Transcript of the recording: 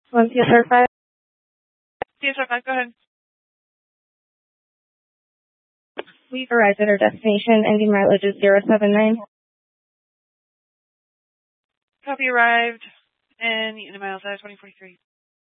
CSR 5. CSR 5, go ahead. We've arrived at our destination. Ending mileage is 079. Copy, arrived, and the miles out 2043.